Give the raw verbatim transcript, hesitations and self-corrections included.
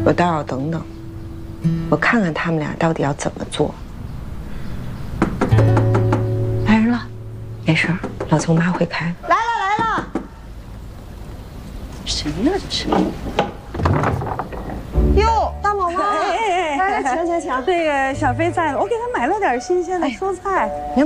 我倒要等等，我看看他们俩到底要怎么做。来人了，没事儿，老宋妈会开。 来了来了， 谁呀这是？ 哟，大毛妈， 哎哎哎， 来来，请请请。 那个小飞在，我给他买了点新鲜的蔬菜。